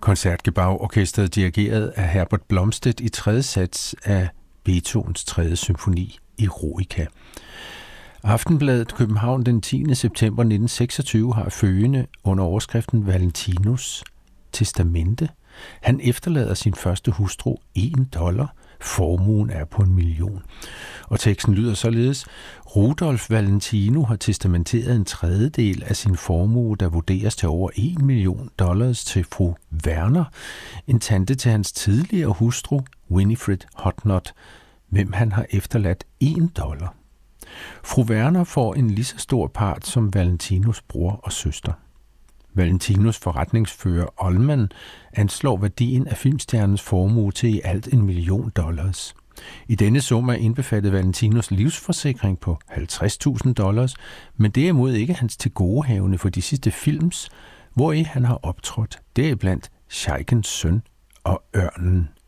Koncertgebouw-orkestret dirigeret af Herbert Blomstedt i tredje sats af Beethovens 3. symfoni Eroica. Aftenbladet København den 10. september 1926 har følgende under overskriften Valentinus testamente. Han efterlader sin første hustru $1. Formuen er på $1 million. Og teksten lyder således: Rudolf Valentino har testamenteret en tredjedel af sin formue, der vurderes til over $1 million til fru Werner, en tante til hans tidligere hustru, Winifred Hotnot, hvem han har efterladt $1. Fru Werner får en lige så stor part som Valentinos bror og søster. Valentinos forretningsfører Ollman anslår værdien af filmstjernens formue til i alt $1 million. I denne sum er indbefattet Valentinos livsforsikring på $50.000, men derimod ikke hans tilgodehavende for de sidste films, hvori han har optrådt, deriblandt Sheikens søn og Ørnen